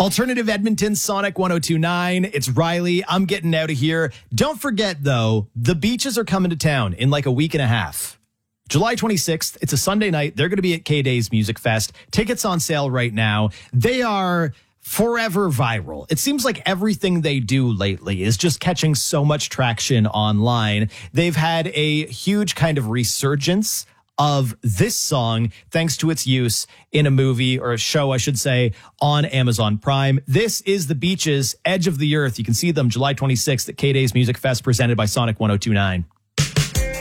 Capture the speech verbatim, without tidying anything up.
Alternative Edmonton, Sonic one oh two point nine. It's Riley. I'm getting out of here. Don't forget, though, the Beaches are coming to town in like a week and a half. July twenty-sixth. It's a Sunday night. They're going to be at K-Days Music Fest. Tickets on sale right now. They are forever viral. It seems like everything they do lately is just catching so much traction online. They've had a huge kind of resurgence of this song thanks to its use in a movie, or a show, I should say, on Amazon Prime. This is the Beaches, Edge of the Earth. You can see them July twenty-sixth at K-Days Music Fest, presented by Sonic one oh two point nine.